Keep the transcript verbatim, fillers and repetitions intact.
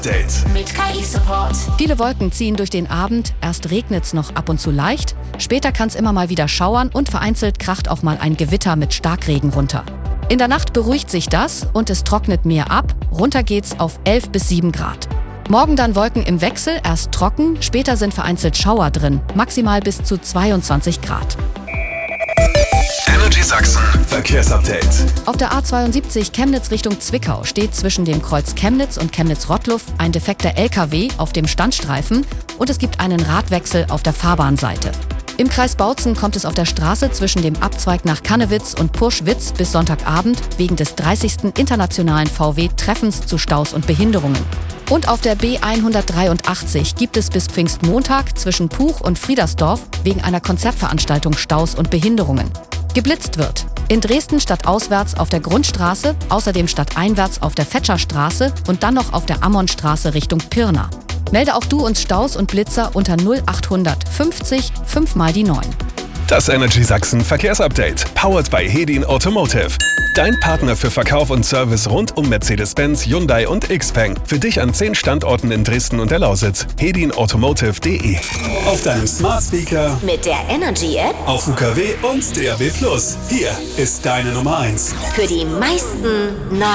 Date mit K I-Support. Viele Wolken ziehen durch den Abend. Erst regnet's noch ab und zu leicht. Später kann's immer mal wieder schauern und vereinzelt kracht auch mal ein Gewitter mit Starkregen runter. In der Nacht beruhigt sich das und es trocknet mehr ab. Runter geht's auf elf bis sieben Grad. Morgen dann Wolken im Wechsel, erst trocken, später sind vereinzelt Schauer drin, maximal bis zu zweiundzwanzig Grad. Energy Sachsen Verkehrsupdate. Auf der A zweiundsiebzig Chemnitz Richtung Zwickau steht zwischen dem Kreuz Chemnitz und Chemnitz-Rottluff ein defekter L K W auf dem Standstreifen und es gibt einen Radwechsel auf der Fahrbahnseite. Im Kreis Bautzen kommt es auf der Straße zwischen dem Abzweig nach Kannewitz und Purschwitz bis Sonntagabend wegen des dreißigsten internationalen V W-Treffens zu Staus und Behinderungen. Und auf der B hundertdreiundachtzig gibt es bis Pfingstmontag zwischen Puch und Friedersdorf wegen einer Konzertveranstaltung Staus und Behinderungen. Geblitzt wird. In Dresden stadtauswärts auf der Grundstraße, außerdem stadteinwärts auf der Fetscherstraße und dann noch auf der Ammonstraße Richtung Pirna. Melde auch du uns Staus und Blitzer unter null achthundert fünfzig fünf mal die neun. Das Energy Sachsen Verkehrsupdate, powered by Hedin Automotive. Dein Partner für Verkauf und Service rund um Mercedes-Benz, Hyundai und Xpeng. Für dich an zehn Standorten in Dresden und der Lausitz. hedin automotive punkt de. Auf deinem Smart Speaker, Mit der Energy App auf U K W und D A B plus. Hier ist deine Nummer eins. für die meisten neuen